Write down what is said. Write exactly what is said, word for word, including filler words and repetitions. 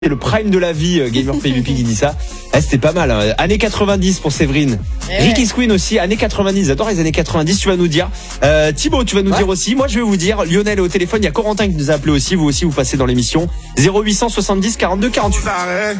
C'est le prime de la vie, euh, Gamer P V P qui dit ça. Ah, c'était pas mal. Hein. Années quatre-vingt-dix pour Séverine. Eh Ricky ouais. Squeen aussi, années quatre-vingt-dix. J'adore les années quatre-vingt-dix, tu vas nous dire. Euh, Thibaut, tu vas nous Ouais. dire aussi. Moi, je vais vous dire. Lionel est au téléphone. Il y a Corentin qui nous a appelé aussi. Vous aussi, vous passez dans l'émission. zéro huit cent soixante-dix quarante-deux quarante-huit.